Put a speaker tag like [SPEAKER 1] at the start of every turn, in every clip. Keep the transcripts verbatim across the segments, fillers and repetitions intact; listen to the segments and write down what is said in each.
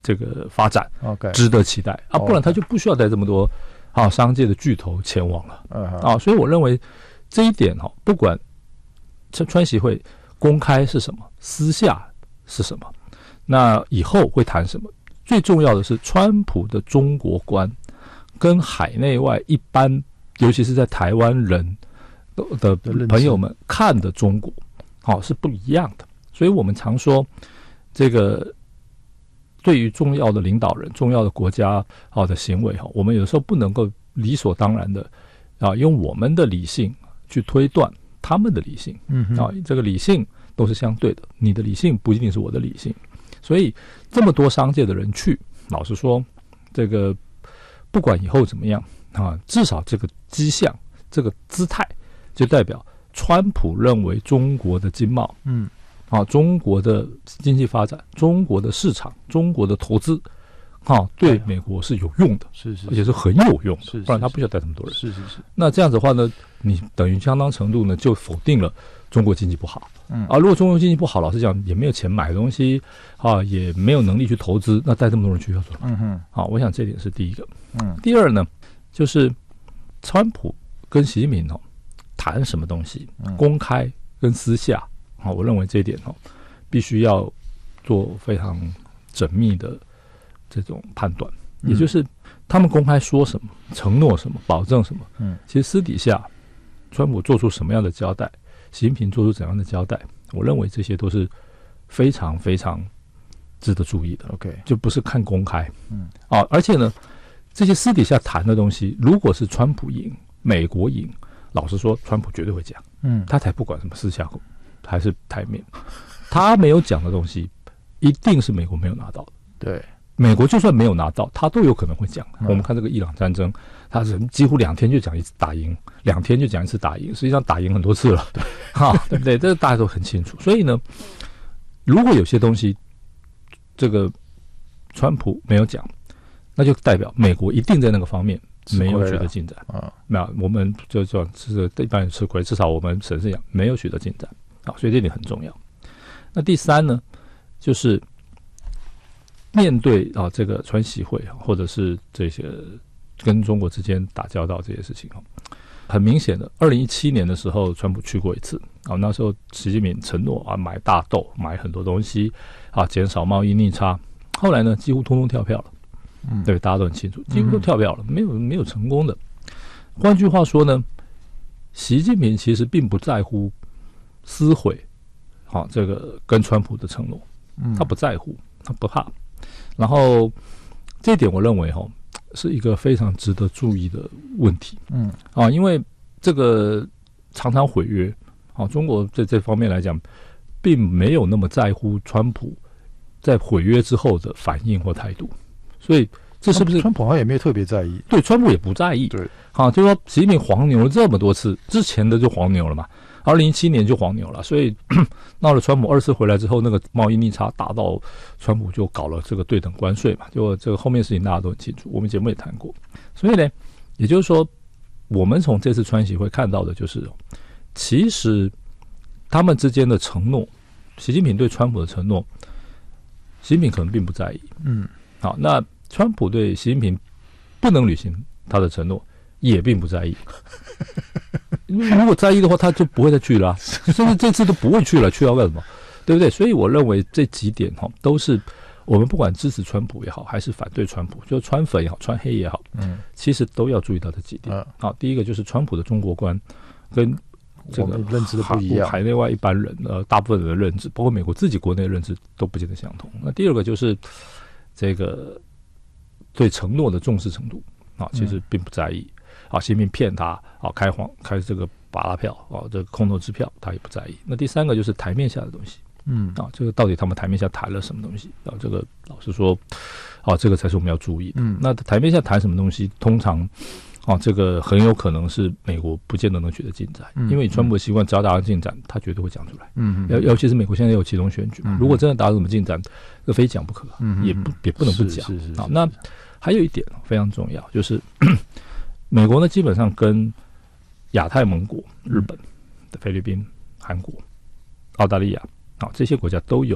[SPEAKER 1] 这个发展
[SPEAKER 2] ，OK，
[SPEAKER 1] 值得期待啊，不然他就不需要带这么多啊商界的巨头前往了、
[SPEAKER 2] uh-huh.
[SPEAKER 1] 啊，所以我认为这一点哈、哦，不管川习会公开是什么，私下是什么，那以后会谈什么，最重要的是川普的中国观跟海内外一般，尤其是在台湾人的朋友们看的中国，好、哦、是不一样的。所以我们常说，这个对于重要的领导人、重要的国家好的行为哈，我们有时候不能够理所当然的啊，用我们的理性去推断他们的理性，嗯啊，这个理性都是相对的，你的理性不一定是我的理性，所以这么多商界的人去，老实说，这个不管以后怎么样啊，至少这个迹象、这个姿态，就代表川普认为中国的经贸，嗯。啊，中国的经济发展、中国的市场、中国的投资，啊，对美国是有用的，
[SPEAKER 2] 是是，
[SPEAKER 1] 而且是很有用的，
[SPEAKER 2] 是，
[SPEAKER 1] 不然他不需要带这么多人。
[SPEAKER 2] 是是是。
[SPEAKER 1] 那这样子的话呢，你等于相当程度呢就否定了中国经济不好。
[SPEAKER 2] 嗯
[SPEAKER 1] 啊，如果中国经济不好，老实讲也没有钱买东西，啊，也没有能力去投资，那带这么多人去要做什么？
[SPEAKER 2] 嗯哼。
[SPEAKER 1] 啊，我想这点是第一个。
[SPEAKER 2] 嗯。
[SPEAKER 1] 第二呢，就是川普跟习近平哦谈什么东西，
[SPEAKER 2] 嗯、
[SPEAKER 1] 公开跟私下。好，我认为这一点哦，必须要做非常缜密的这种判断，嗯、也就是他们公开说什么、承诺什么、保证什么，嗯，其实私底下，川普做出什么样的交代，习近平做出怎样的交代，我认为这些都是非常非常值得注意的。
[SPEAKER 2] OK，
[SPEAKER 1] 就不是看公开，
[SPEAKER 2] 嗯，
[SPEAKER 1] 啊，而且呢，这些私底下谈的东西，如果是川普赢、美国赢，老实说，川普绝对会讲，嗯，他才不管什么私下还是台面，他没有讲的东西，一定是美国没有拿到的。
[SPEAKER 2] 对，
[SPEAKER 1] 美国就算没有拿到，他都有可能会讲。嗯、我们看这个伊朗战争，他是几乎两天就讲一次打赢，两天就讲一次打赢，实际上打赢很多次了，对，哈，对不对？这个大家都很清楚。所以呢，如果有些东西，这个川普没有讲，那就代表美国一定在那个方面没有取得进展啊。那我们就就吃一般人吃亏，至少我们审视讲没有取得进展啊，所以这点很重要。那第三呢，就是面对啊这个川习会或者是这些跟中国之间打交道这些事情啊，很明显的，二零一七年的时候，川普去过一次啊，那时候习近平承诺啊买大豆，买很多东西啊，减少贸易逆差，后来呢几乎通通跳票了。嗯，对，大家都很清楚，几乎都跳票了，没有没有成功的。换句话说呢，习近平其实并不在乎撕毁，好、啊、这个跟川普的承诺，他不在乎，他不怕。然后这一点我认为哈、哦、是一个非常值得注意的问题。嗯，啊，因为这个常常毁约，啊，中国在这方面来讲，并没有那么在乎川普在毁约之后的反应或态度。所以这是不是
[SPEAKER 2] 川普好像也没有特别在意？
[SPEAKER 1] 对，川普也不在意。对，好，就说习近平黄牛了这么多次，之前的就黄牛了嘛，二零一七年就黄牛了，所以闹了川普二次回来之后，那个贸易逆差达到，川普就搞了这个对等关税嘛，就这个后面事情大家都很清楚，我们节目也谈过。所以呢，也就是说，我们从这次川习会看到的就是，其实他们之间的承诺，习近平对川普的承诺，习近平可能并不在意。嗯。好，那川普对习近平不能履行他的承诺，也并不在意。如果在意的话，他就不会再去了、啊，甚至这次都不会去了，去要干什么？对不对？所以我认为这几点哈，都是我们不管支持川普也好，还是反对川普，就川粉也好，川黑也好，嗯，其实都要注意到这几点。嗯、好，第一个就是川普的中国观跟这个
[SPEAKER 2] 认知的不一样，
[SPEAKER 1] 海内外一般人呃，大部分人的认知，包括美国自己国内的认知都不见得相同。那第二个就是这个对承诺的重视程度啊，其实并不在意啊，习近平骗他啊，开黄开这个巴拉票啊，这个空头支票他也不在意。那第三个就是台面下的东西，嗯啊，这个到底他们台面下谈了什么东西啊？这个老实说啊，这个才是我们要注意的。嗯，那台面下谈什么东西，通常啊，这个很有可能是美国不见得能取得进展，嗯、因为以川普的习惯，只要达到进展，他绝对会讲出来。嗯，尤尤其是美国现在有启动选举，嗯、如果真的达到什么进展，这非讲不可，嗯、也不也不能不讲。
[SPEAKER 2] 是是是是
[SPEAKER 1] 好，那还有一点非常重要，就是美国呢，基本上跟亚太盟国、日本、菲律宾、韩国、澳大利亚啊这些国家都有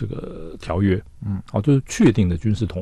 [SPEAKER 1] 这个条约，
[SPEAKER 2] 嗯，
[SPEAKER 1] 哦，就是确定的军事同